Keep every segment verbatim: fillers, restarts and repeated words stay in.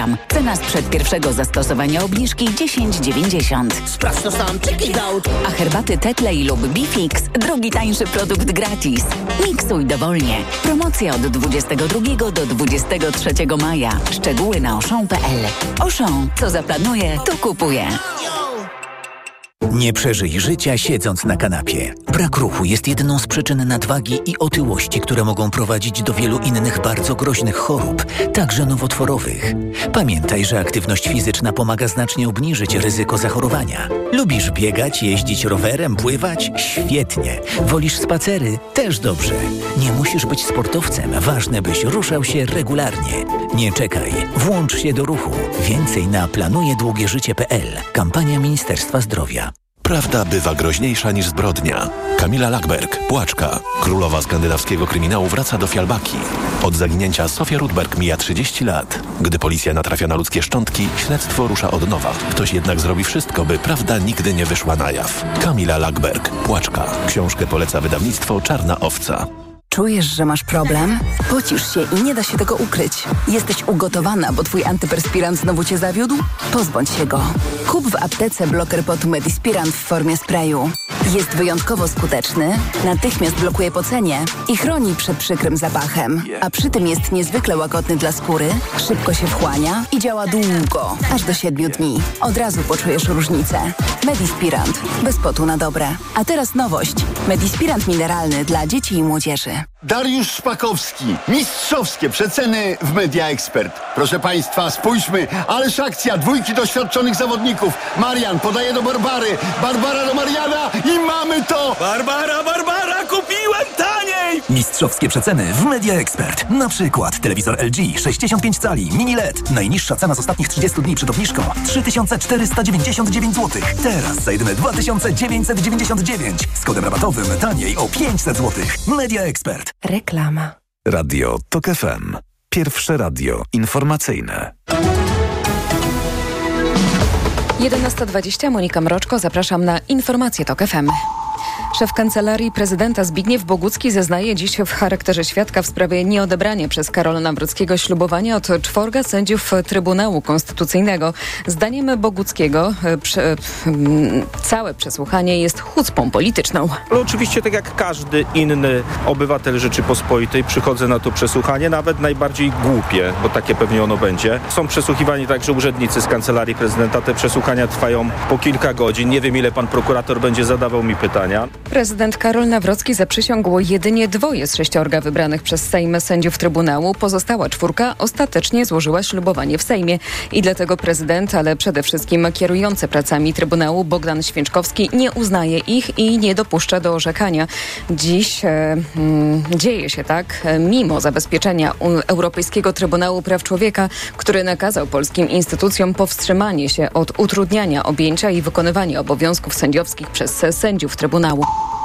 Cena sprzed pierwszego zastosowania obniżki dziesięć dziewięćdziesiąt. Sprawdź to sam, check it out. A herbaty Tetley lub Bifix drugi tańszy produkt gratis. Miksuj dowolnie. Promocja od dwudziestego drugiego do dwudziestego trzeciego maja. Szczegóły na auchan kropka p l. Auchan, co zaplanuje, to kupuje. Nie przeżyj życia siedząc na kanapie. Brak ruchu jest jedną z przyczyn nadwagi i otyłości, które mogą prowadzić do wielu innych bardzo groźnych chorób, także nowotworowych. Pamiętaj, że aktywność fizyczna pomaga znacznie obniżyć ryzyko zachorowania. Lubisz biegać, jeździć rowerem, pływać? Świetnie. Wolisz spacery? Też dobrze. Nie musisz być sportowcem. Ważne, byś ruszał się regularnie. Nie czekaj. Włącz się do ruchu. Więcej na planuje długie życie kropka p l. Kampania Ministerstwa Zdrowia. Prawda bywa groźniejsza niż zbrodnia. Kamila Lackberg, Płaczka, królowa skandynawskiego kryminału, wraca do Fialbaki. Od zaginięcia Sofia Rudberg mija trzydzieści lat. Gdy policja natrafia na ludzkie szczątki, śledztwo rusza od nowa. Ktoś jednak zrobi wszystko, by prawda nigdy nie wyszła na jaw. Kamila Lackberg, Płaczka. Książkę poleca wydawnictwo Czarna Owca. Czujesz, że masz problem? Pocisz się i nie da się tego ukryć. Jesteś ugotowana, bo twój antyperspirant znowu cię zawiódł? Pozbądź się go. Kup w aptece bloker potu Medispirant w formie sprayu. Jest wyjątkowo skuteczny, natychmiast blokuje pocenie i chroni przed przykrym zapachem. A przy tym jest niezwykle łagodny dla skóry, szybko się wchłania i działa długo, aż do siedmiu dni. Od razu poczujesz różnicę. Medispirant. Bez potu na dobre. A teraz nowość. Medispirant mineralny dla dzieci i młodzieży. Dariusz Szpakowski. Mistrzowskie przeceny w Media Expert. Proszę Państwa, spójrzmy, ależ akcja, dwójki doświadczonych zawodników. Marian podaje do Barbary, Barbara do Mariana i mamy to! Barbara, Barbara, kupiłem taniej! Mistrzowskie przeceny w Media Expert. Na przykład telewizor L G sześćdziesiąt pięć cali, mini L E D. Najniższa cena z ostatnich trzydziestu dni przed obniżką trzy tysiące czterysta dziewięćdziesiąt dziewięć złotych. Teraz za jedyne dwa tysiące dziewięćset dziewięćdziesiąt dziewięć. Z kodem rabatowym taniej o pięćset złotych. Media Expert. Reklama. Radio Tok F M. Pierwsze radio informacyjne. jedenasta dwadzieścia, Monika Mroczko, zapraszam na informacje Tok F M. Szef Kancelarii Prezydenta Zbigniew Bogucki zeznaje dziś w charakterze świadka w sprawie nieodebrania przez Karola Nawrockiego ślubowania od czworga sędziów Trybunału Konstytucyjnego. Zdaniem Boguckiego prze, całe przesłuchanie jest chucpą polityczną. Ale oczywiście tak jak każdy inny obywatel Rzeczypospolitej przychodzę na to przesłuchanie, nawet najbardziej głupie, bo takie pewnie ono będzie. Są przesłuchiwani także urzędnicy z Kancelarii Prezydenta. Te przesłuchania trwają po kilka godzin. Nie wiem, ile pan prokurator będzie zadawał mi pytania. Prezydent Karol Nawrocki zaprzysiągł jedynie dwoje z sześciorga wybranych przez Sejm sędziów Trybunału. Pozostała czwórka ostatecznie złożyła ślubowanie w Sejmie. I dlatego prezydent, ale przede wszystkim kierujący pracami Trybunału Bogdan Święczkowski nie uznaje ich i nie dopuszcza do orzekania. Dziś e, mm, dzieje się tak, mimo zabezpieczenia Europejskiego Trybunału Praw Człowieka, który nakazał polskim instytucjom powstrzymanie się od utrudniania objęcia i wykonywania obowiązków sędziowskich przez sędziów Trybunału.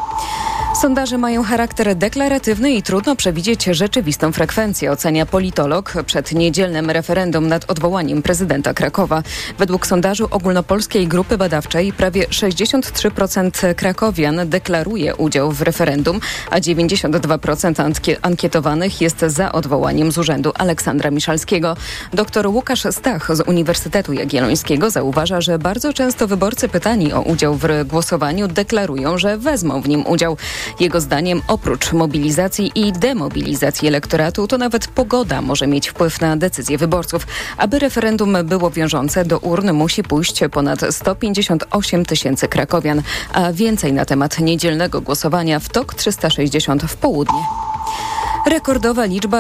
Sondaże mają charakter deklaratywny i trudno przewidzieć rzeczywistą frekwencję, ocenia politolog przed niedzielnym referendum nad odwołaniem prezydenta Krakowa. Według sondażu ogólnopolskiej grupy badawczej prawie sześćdziesiąt trzy procent krakowian deklaruje udział w referendum, a dziewięćdziesiąt dwa procent ankietowanych jest za odwołaniem z urzędu Aleksandra Miszalskiego. Doktor Łukasz Stach z Uniwersytetu Jagiellońskiego zauważa, że bardzo często wyborcy pytani o udział w głosowaniu deklarują, że wezmą w nim udział. Jego zdaniem oprócz mobilizacji i demobilizacji elektoratu to nawet pogoda może mieć wpływ na decyzje wyborców. Aby referendum było wiążące, do urn musi pójść ponad sto pięćdziesiąt osiem tysięcy krakowian, a więcej na temat niedzielnego głosowania w Tok trzysta sześćdziesiąt w południe. Rekordowa liczba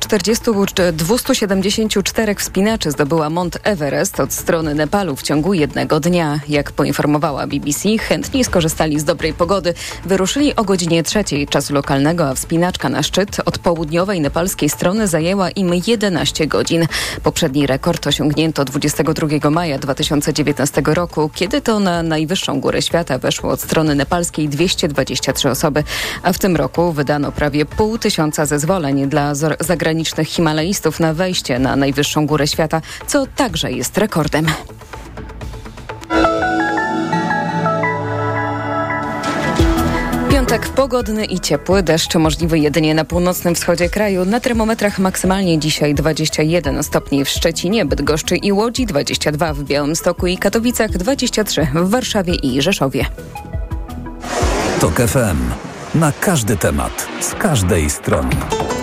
dwieście siedemdziesiąt cztery wspinaczy zdobyła Mont Everest od strony Nepalu w ciągu jednego dnia. Jak poinformowała B B C, chętni skorzystali z dobrej pogody. Wyruszyli o godzinie trzeciej czasu lokalnego, a wspinaczka na szczyt od południowej nepalskiej strony zajęła im jedenaście godzin. Poprzedni rekord osiągnięto dwudziestego drugiego maja dwa tysiące dziewiętnastego roku, kiedy to na najwyższą górę świata weszło od strony nepalskiej dwieście dwadzieścia trzy osoby, a w tym roku wydano prawie pół tysiąca zezwoleń dla zagranicznych himalaistów na wejście na najwyższą górę świata, co także jest rekordem. Piątek pogodny i ciepły, deszcz możliwy jedynie na północnym wschodzie kraju. Na termometrach maksymalnie dzisiaj dwadzieścia jeden stopni w Szczecinie, Bydgoszczy i Łodzi, dwadzieścia dwa w Białymstoku i Katowicach, dwadzieścia trzy w Warszawie i Rzeszowie. TOK F M. Na każdy temat, z każdej strony.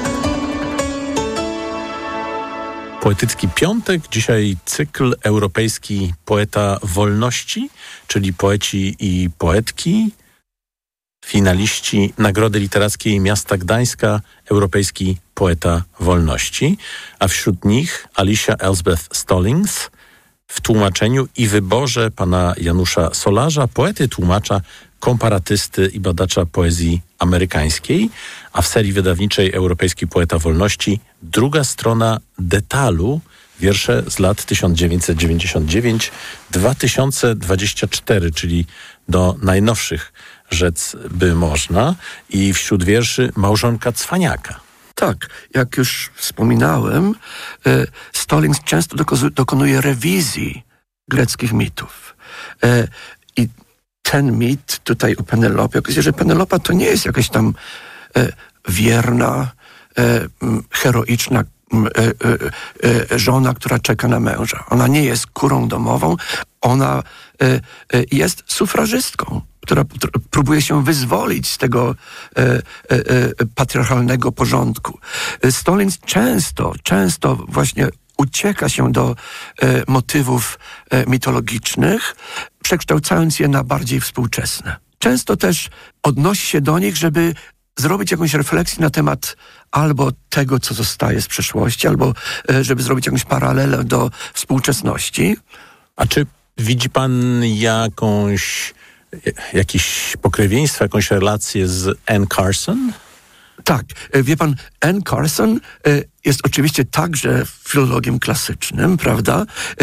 Poetycki piątek, dzisiaj cykl Europejski Poeta Wolności, czyli poeci i poetki, finaliści Nagrody Literackiej Miasta Gdańska, Europejski Poeta Wolności, a wśród nich Alicia Elspeth Stallings w tłumaczeniu i wyborze pana Janusza Solarza, poety, tłumacza, komparatysty i badacza poezji amerykańskiej, a w serii wydawniczej Europejski Poeta Wolności druga strona Detalu, wiersze z lat tysiąc dziewięćset dziewięćdziesiąt dziewięć do dwa tysiące dwudziestego czwartego, czyli do najnowszych rzec by można, i wśród wierszy Małżonka Cwaniaka. Tak, jak już wspominałem, Stallings często dokonuje rewizji greckich mitów. I ten mit tutaj u Penelopy okazuje, że Penelopa to nie jest jakaś tam wierna, heroiczna żona, która czeka na męża. Ona nie jest kurą domową, ona jest sufrażystką, która próbuje się wyzwolić z tego e, e, patriarchalnego porządku. Stallings często, często właśnie ucieka się do e, motywów e, mitologicznych, przekształcając je na bardziej współczesne. Często też odnosi się do nich, żeby zrobić jakąś refleksję na temat albo tego, co zostaje z przeszłości, albo e, żeby zrobić jakąś paralelę do współczesności. A czy widzi pan jakąś jakieś pokrewieństwo, jakąś relację z Anne Carson? Tak. Wie pan, Anne Carson jest oczywiście także filologiem klasycznym, prawda?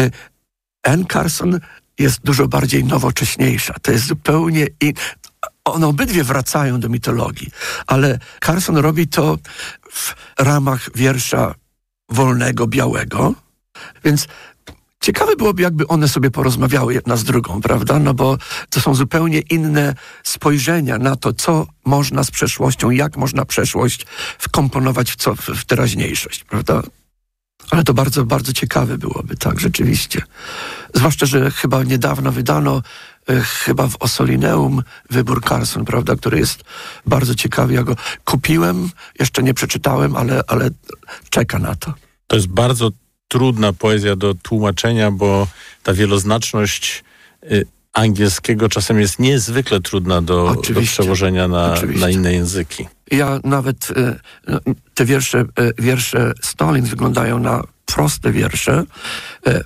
Anne Carson jest dużo bardziej nowocześniejsza. To jest zupełnie... I one obydwie wracają do mitologii, ale Carson robi to w ramach wiersza wolnego, białego, więc ciekawe byłoby, jakby one sobie porozmawiały jedna z drugą, prawda? No bo to są zupełnie inne spojrzenia na to, co można z przeszłością, jak można przeszłość wkomponować w, co, w teraźniejszość, prawda? Ale to bardzo, bardzo ciekawe byłoby, tak, rzeczywiście. Zwłaszcza, że chyba niedawno wydano, e, chyba w Ossolineum, wybór Carson, prawda, który jest bardzo ciekawy. Ja go kupiłem, jeszcze nie przeczytałem, ale, ale czeka na to. To jest bardzo trudna poezja do tłumaczenia, bo ta wieloznaczność y, angielskiego czasem jest niezwykle trudna do, do przełożenia na, na inne języki. Ja nawet y, te wiersze, y, wiersze Stallings wyglądają na proste wiersze, y,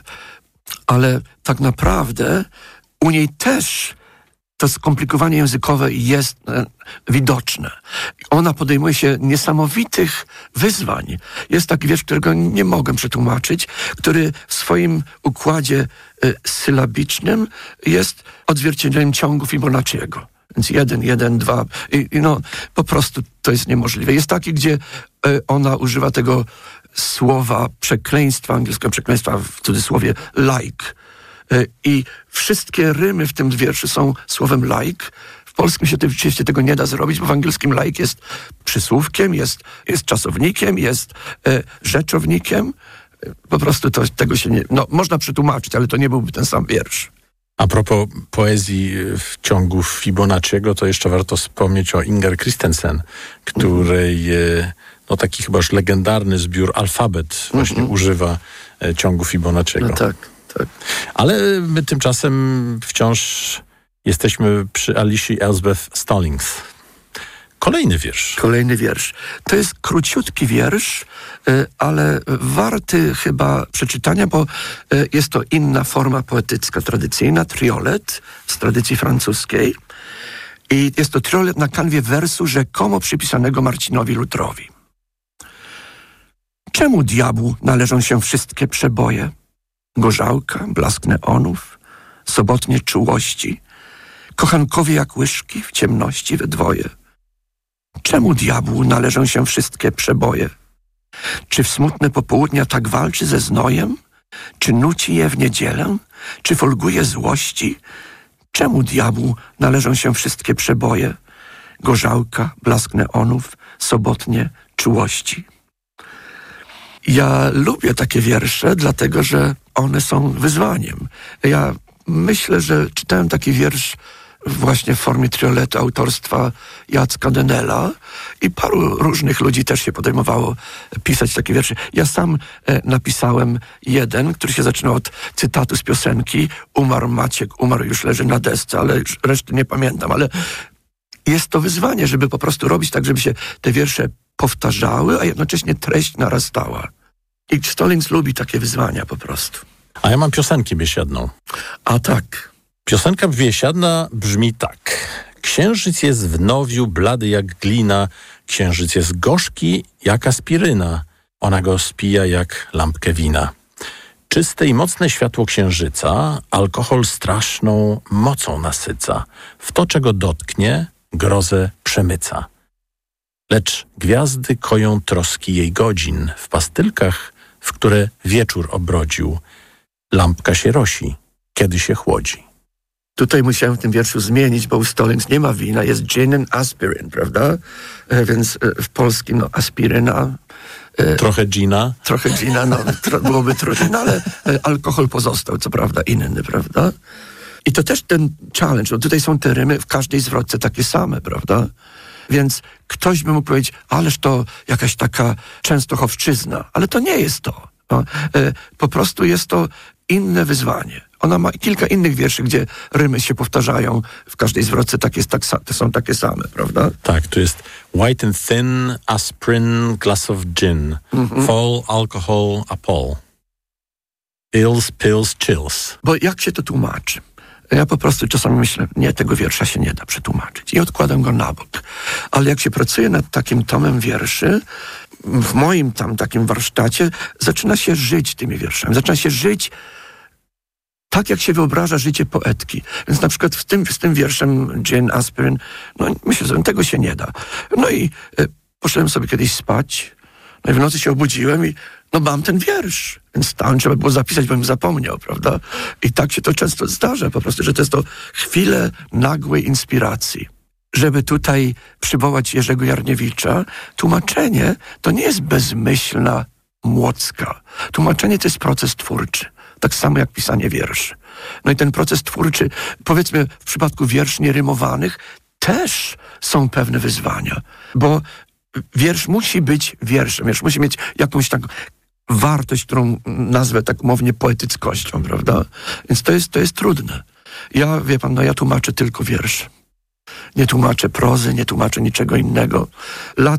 ale tak naprawdę u niej też to skomplikowanie językowe jest e, widoczne. Ona podejmuje się niesamowitych wyzwań. Jest taki wiersz, którego nie mogę przetłumaczyć, który w swoim układzie e, sylabicznym jest odzwierciedleniem ciągu Fibonacciego. Więc jeden, jeden, dwa. I, i no, po prostu to jest niemożliwe. Jest taki, gdzie e, ona używa tego słowa przekleństwa, angielskiego przekleństwa w cudzysłowie like. I wszystkie rymy w tym wierszu są słowem like. W polskim się oczywiście tego nie da zrobić, bo w angielskim like jest przysłówkiem, jest, jest czasownikiem, jest e, rzeczownikiem. Po prostu to, tego się nie... No, można przetłumaczyć, ale to nie byłby ten sam wiersz. A propos poezji w ciągu Fibonacciego, to jeszcze warto wspomnieć o Inger Christensen, której mm. no, taki chyba już legendarny zbiór Alfabet właśnie mm-hmm. używa e, ciągu Fibonacciego. No tak. Tak. Ale my tymczasem wciąż jesteśmy przy Alicji Elspeth Stallings. Kolejny wiersz. Kolejny wiersz. To jest króciutki wiersz, ale warty chyba przeczytania, bo jest to inna forma poetycka, tradycyjna, triolet z tradycji francuskiej. I jest to triolet na kanwie wersu rzekomo przypisanego Marcinowi Lutrowi. Czemu diabłu należą się wszystkie przeboje? Gorzałka, blask neonów, sobotnie czułości, kochankowie jak łyżki w ciemności we dwoje. Czemu diabłu należą się wszystkie przeboje? Czy w smutne popołudnia tak walczy ze znojem? Czy nuci je w niedzielę? Czy folguje złości? Czemu diabłu należą się wszystkie przeboje? gorzałka, blask neonów, sobotnie czułości. Ja lubię takie wiersze, dlatego że one są wyzwaniem. Ja myślę, że czytałem taki wiersz właśnie w formie trioletu autorstwa Jacka Denela i paru różnych ludzi też się podejmowało pisać takie wiersze. Ja sam e, napisałem jeden, który się zaczynał od cytatu z piosenki Umarł Maciek, umarł, już leży na desce, ale już reszty nie pamiętam, ale jest to wyzwanie, żeby po prostu robić tak, żeby się te wiersze powtarzały, a jednocześnie treść narastała. I Stallings lubi takie wyzwania po prostu. A ja mam piosenkę biesiadną. A tak. Piosenka biesiadna brzmi tak. Księżyc jest w nowiu, blady jak glina. Księżyc jest gorzki jak aspiryna. Ona go spija jak lampkę wina. Czyste i mocne światło księżyca alkohol straszną mocą nasyca. W to, czego dotknie, grozę przemyca. Lecz gwiazdy koją troski jej godzin. W pastylkach, w które wieczór obrodził, lampka się rosi, kiedy się chłodzi. Tutaj musiałem w tym wierszu zmienić, bo u Stallings nie ma wina, jest gin and aspirin, prawda? E, więc e, w polskim no, aspiryna. E, trochę gina. Trochę gina, no tro, byłoby trudno, no, ale e, alkohol pozostał, co prawda, inny, prawda? I to też ten challenge, no tutaj są te rymy w każdej zwrotce takie same, prawda? Więc ktoś by mógł powiedzieć, ależ to jakaś taka częstochowszczyzna, ale to nie jest to. No, e, po prostu jest to inne wyzwanie. Ona ma kilka innych wierszy, gdzie rymy się powtarzają. W każdej zwrotce tak jest, tak, te są takie same, prawda? Tak, tu jest white and thin, aspirin, glass of gin. Mm-hmm. Fall, alcohol, apol. Ills, pills, chills. Bo jak się to tłumaczy? Ja po prostu czasami myślę, nie, tego wiersza się nie da przetłumaczyć. I odkładam go na bok. Ale jak się pracuje nad takim tomem wierszy, w moim tam takim warsztacie zaczyna się żyć tymi wierszami. Zaczyna się żyć tak, jak się wyobraża życie poetki. Więc na przykład z tym, z tym wierszem Gin, Aspirin, no myślę, że tego się nie da. No i e, poszedłem sobie kiedyś spać, no i w nocy się obudziłem i no mam ten wiersz. Więc tam trzeba było zapisać, bo bym zapomniał, prawda? I tak się to często zdarza po prostu, że to jest to chwile nagłej inspiracji. Żeby tutaj przywołać Jerzego Jarniewicza, tłumaczenie to nie jest bezmyślna młocka. Tłumaczenie to jest proces twórczy. Tak samo jak pisanie wierszy. No i ten proces twórczy, powiedzmy w przypadku wierszy nierymowanych, też są pewne wyzwania. Bo wiersz musi być wierszem. Wiersz musi mieć jakąś taką wartość, którą nazwę tak umownie poetyckością, prawda? Więc to jest, to jest trudne. Ja, wie pan, no ja tłumaczę tylko wiersz. Nie tłumaczę prozy, nie tłumaczę niczego innego. Lat